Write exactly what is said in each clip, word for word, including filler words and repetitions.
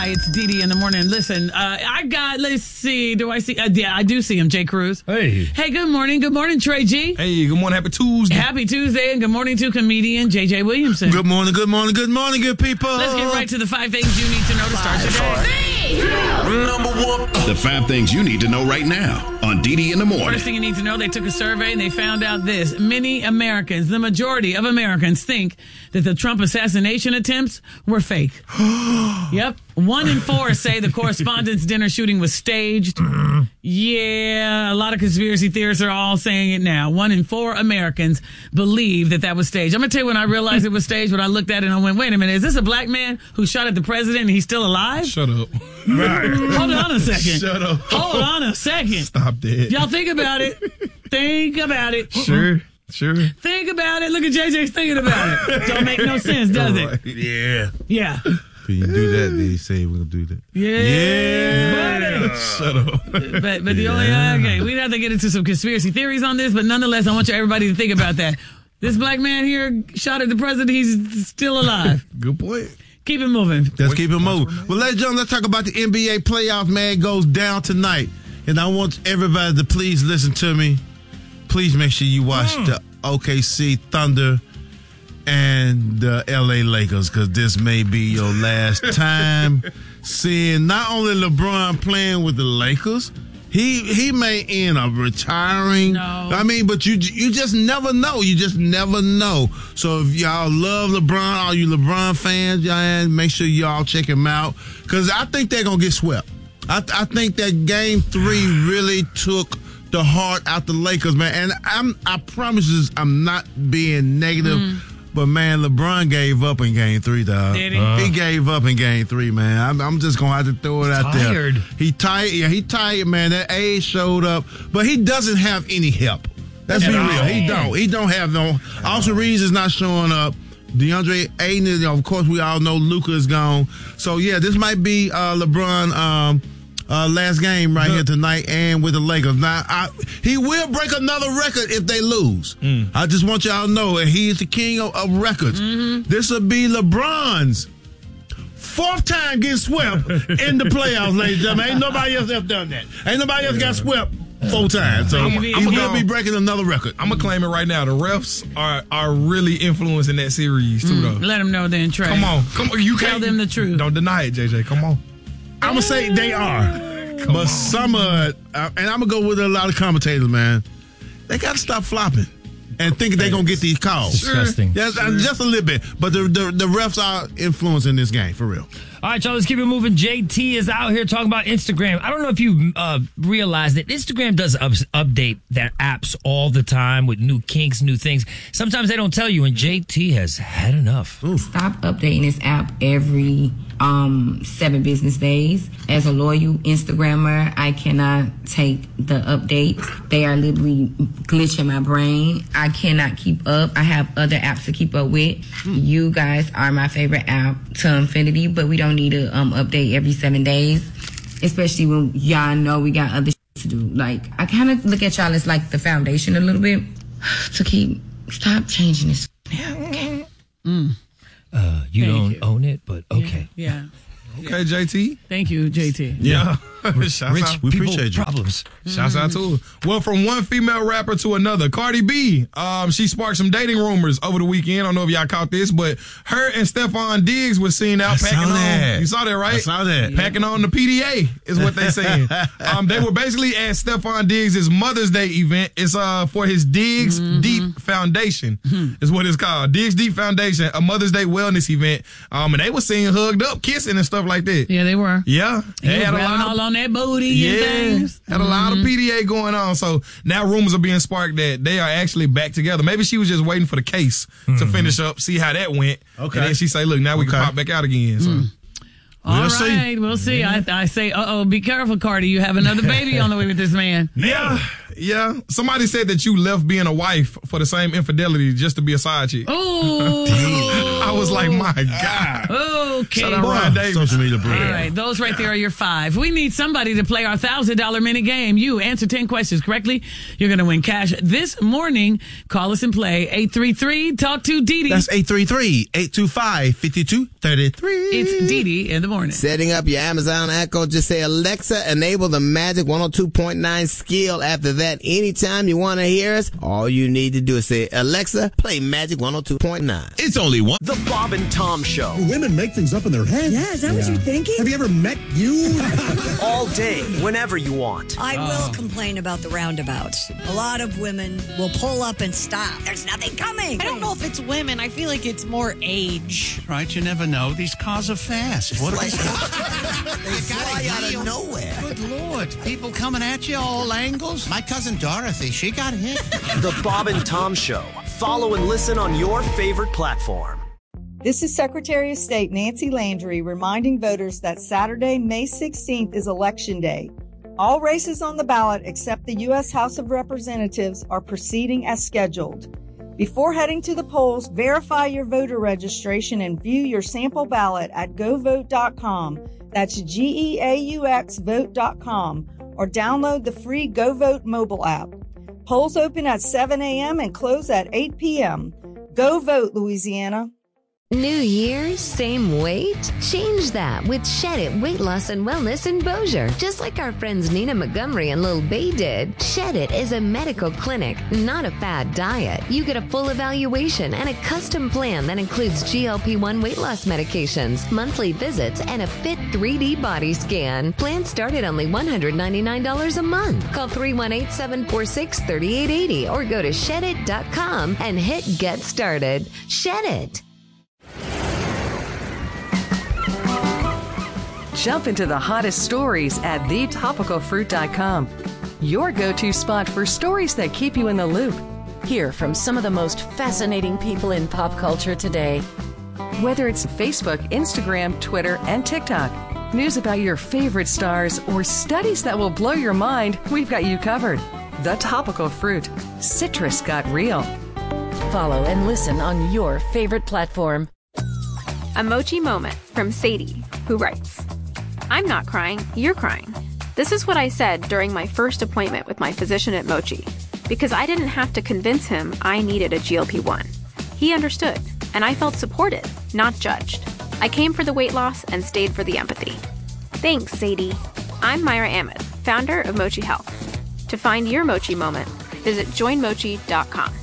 It's Dee Dee in the morning. Listen, uh, I got, let's see, do I see? Uh, yeah, I do see him, Jay Cruz. Hey. Hey, good morning. Good morning, Trey G. Hey, good morning. Happy Tuesday. Happy Tuesday, and good morning to comedian J J Williamson. Good morning, good morning, good morning, good people. Let's get right to the five things you need to know to start your day. Number one. The five things you need to know right now on Dee Dee in the morning. First thing you need to know, they took a survey and they found out this. Many Americans, the majority of Americans, think that the Trump assassination attempts were fake. Yep. One in four say the Correspondents' Dinner shooting was staged. Yeah, a lot of conspiracy theorists are all saying it now. One in four Americans believe that that was staged. I'm going to tell you when I realized it was staged, when I looked at it and I went, wait a minute, is this a black man who shot at the president and he's still alive? Shut up. Right. Hold on a second. Shut up. Hold on a second. Stop that. Y'all think about it. Think about it. Sure. Sure. Think about it. Look at J J's thinking about it. Don't make no sense, does it? Yeah. Yeah. Can you do that? They say we're going to do that. Yeah. Yeah. Shut up. But, but the only, okay, we'd have to get into some conspiracy theories on this, but nonetheless, I want you everybody to think about that. This black man here shot at the president. He's still alive. Good point. Keep it moving. Let's keep it moving. Well, ladies and gentlemen, let's talk about the N B A playoffs, man. Goes down tonight. And I want everybody to please listen to me. Please make sure you watch mm. the O K C Thunder and the L A Lakers, because this may be your last time seeing not only LeBron playing with the Lakers, he he may end up retiring. No. I mean, but you you just never know. You just never know. So if y'all love LeBron, all you LeBron fans, y'all make sure y'all check him out, because I think they're going to get swept. I, I think that game three really took the heart out the Lakers, man. And I'm, I promise you, I'm not being negative, mm. but, man, LeBron gave up in game three, dog. Did he? Uh, he gave up in game three, man. I'm, I'm just going to have to throw it out tired. there. He tired. Yeah, he tired, man. That age showed up, but he doesn't have any help. Let's be real. He don't. He don't have no. Austin Reeves is not showing up. DeAndre Ayton is, of course, we all know Luka is gone. So, yeah, this might be uh, LeBron um, uh, last game right here tonight and with the Lakers. Now, I, he will break another record if they lose. Mm. I just want y'all to know that he is the king of, of records. Mm-hmm. This will be LeBron's fourth time getting swept in the playoffs, ladies and gentlemen. Ain't nobody else ever done that. Ain't nobody else got swept four times. So I'm, he I'm will gonna, be breaking another record. I'm going to claim it right now. The refs are are really influencing that series, too, mm, though. let them know then, Trey. Come on. Come on. You Tell can't, them the truth. Don't deny it, J J. Come on. I'm going to say they are. Come but on. some of it, uh, and I'm going to go with a lot of commentators, man, they got to stop flopping and thinking they're going to get these calls. Disgusting. Yes, sure. Just a little bit. But the, the the refs are influencing this game, for real. All right, y'all, let's keep it moving. J T is out here talking about Instagram. I don't know if you uh, realize that Instagram does up- update their apps all the time with new kinks, new things. Sometimes they don't tell you, and J T has had enough. Oof. Stop updating this app every um, seven business days. As a loyal Instagrammer, I cannot take the updates. They are literally glitching my brain. I cannot keep up. I have other apps to keep up with. You guys are my favorite app to infinity, but we don't need to um, update every seven days, especially when y'all know we got other shit to do. Like, I kind of look at y'all as like the foundation a little bit to keep, stop changing this app, okay? Mm. Uh, you Thank don't you. own it, but okay. Yeah. yeah. Okay, J T. Thank you, J T. Yeah. Rich, Shouts rich out. We people appreciate you. problems. Shouts out to her. Well, from one female rapper to another, Cardi B, um, she sparked some dating rumors over the weekend. I don't know if y'all caught this, but her and Stephon Diggs was seen out I packing saw that. on. You saw that, right? I saw that. Packing on the P D A is what they saying. um, they were basically at Stephon Diggs' Mother's Day event. It's uh for his Diggs mm-hmm. Deep Foundation mm-hmm. is what it's called. Diggs Deep Foundation, a Mother's Day wellness event. Um, and they were seen hugged up, kissing and stuff like that. Yeah, they were. Yeah. They They had a lot of, all on that booty yeah, and things. had a lot of P D A going on. So now rumors are being sparked that they are actually back together. Maybe she was just waiting for the case mm-hmm. to finish up, see how that went. Okay. And then she say, look, now we okay. can pop back out again. So. Mm. All We'll right, see. we'll see. I, I say, uh-oh, be careful, Cardi. You have another baby on the way with this man. Yeah, yeah. Somebody said that you left being a wife for the same infidelity just to be a side chick. Oh, I I was like, my God. Okay. Shout out Ryan Davis. Social media All brilliant. right, those right there are your five. We need somebody to play our one thousand dollars minute game. You answer ten questions correctly, you're going to win cash this morning. Call us and play. eight three three, talk to Dee Dee. That's eight three three, eight two five, five two three three. It's Dee Dee in the morning. Setting up your Amazon Echo, just say, Alexa, enable the Magic one oh two point nine skill. After that, anytime you want to hear us, all you need to do is say, Alexa, play Magic one oh two point nine. It's only one. The Bob and Tom Show. Women make things up in their head. Yeah, is that what you're thinking? Have you ever met you? All day, whenever you want. I will complain about the roundabouts. A lot of women will pull up and stop. There's nothing coming. I don't know if it's women. I feel like it's more age. Right, you never know. These cars are fast. What are They fly out of nowhere. Good Lord. People coming at you all angles. My cousin Dorothy, she got hit. The Bob and Tom Show. Follow and listen on your favorite platform. This is Secretary of State Nancy Landry reminding voters that Saturday, May sixteenth is Election Day. All races on the ballot except the U S House of Representatives are proceeding as scheduled. Before heading to the polls, verify your voter registration and view your sample ballot at go vote dot com. That's G E A U X vote dot com, or download the free GoVote mobile app. Polls open at seven a.m. and close at eight p.m. Go vote, Louisiana. New year, same weight? Change that with Shed It Weight Loss and Wellness in Bossier. Just like our friends Nina Montgomery and Lil Bay did. Shed It is a medical clinic, not a fad diet. You get a full evaluation and a custom plan that includes G L P one weight loss medications, monthly visits, and a fit three D body scan. Plans start at only one hundred ninety-nine dollars a month. Call three one eight, seven four six, three eight eight zero or go to shed it dot com and hit get started. Shed It. Jump into the hottest stories at the topical fruit dot com. Your go-to spot for stories that keep you in the loop. Hear from some of the most fascinating people in pop culture today. Whether it's Facebook, Instagram, Twitter, and TikTok, news about your favorite stars, or studies that will blow your mind, we've got you covered. The Topical Fruit. Citrus got real. Follow and listen on your favorite platform. A Mochi Moment from Sadie, who writes, I'm not crying, you're crying. This is what I said during my first appointment with my physician at Mochi, because I didn't have to convince him I needed a G L P one. He understood, and I felt supported, not judged. I came for the weight loss and stayed for the empathy. Thanks, Sadie. I'm Myra Ahmed, founder of Mochi Health. To find your Mochi Moment, visit join mochi dot com.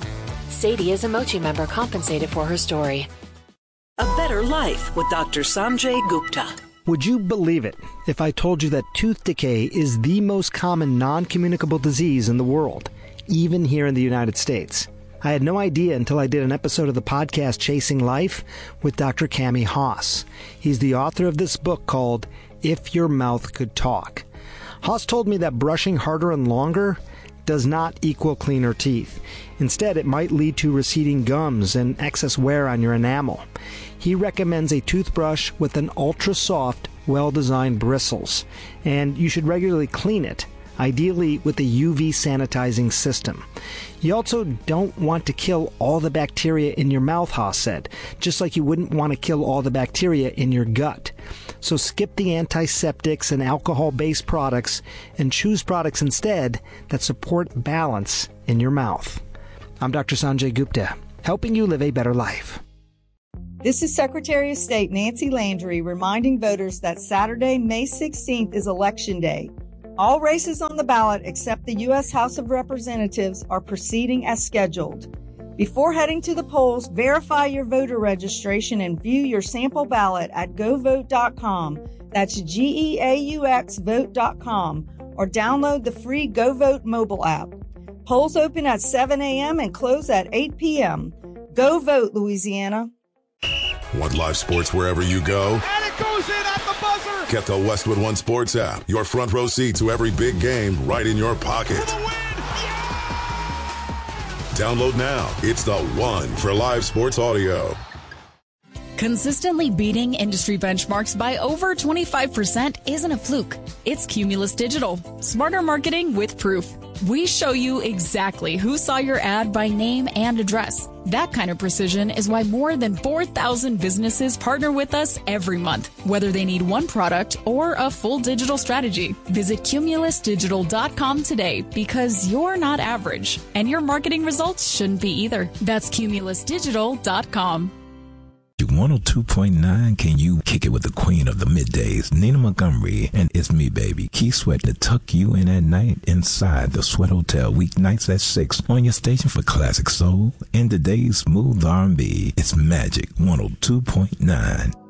Sadie is a Mochi member compensated for her story. A Better Life with Doctor Sanjay Gupta. Would you believe it if I told you that tooth decay is the most common non-communicable disease in the world, even here in the United States? I had no idea until I did an episode of the podcast Chasing Life with Doctor Cami Haas. He's the author of this book called If Your Mouth Could Talk. Haas told me that brushing harder and longer does not equal cleaner teeth. Instead, it might lead to receding gums and excess wear on your enamel. He recommends a toothbrush with an ultra-soft, well-designed bristles, and you should regularly clean it, ideally with a U V sanitizing system. You also don't want to kill all the bacteria in your mouth, Haas said, just like you wouldn't want to kill all the bacteria in your gut. So skip the antiseptics and alcohol-based products and choose products instead that support balance in your mouth. I'm Doctor Sanjay Gupta, helping you live a better life. This is Secretary of State Nancy Landry reminding voters that Saturday, May sixteenth is Election Day. All races on the ballot except the U S House of Representatives are proceeding as scheduled. Before heading to the polls, verify your voter registration and view your sample ballot at go vote dot com. That's G E A U X vote dot com, or download the free GoVote mobile app. Polls open at seven a.m. and close at eight p.m. Go vote, Louisiana. Want live sports wherever you go? And it goes in at the buzzer! Get the Westwood One Sports app. Your front row seat to every big game right in your pocket. Download now. It's the one for live sports audio. Consistently beating industry benchmarks by over twenty-five percent isn't a fluke. It's Cumulus Digital. Smarter marketing with proof. We show you exactly who saw your ad by name and address. That kind of precision is why more than four thousand businesses partner with us every month, whether they need one product or a full digital strategy. Visit cumulus digital dot com today because you're not average, and your marketing results shouldn't be either. That's cumulus digital dot com. one oh two point nine, can you kick it with the queen of the middays, Nina Montgomery, and it's me, baby, Keith Sweat, to tuck you in at night inside the Sweat Hotel, weeknights at six on your station for classic soul and today's smooth R and B. It's Magic one oh two point nine.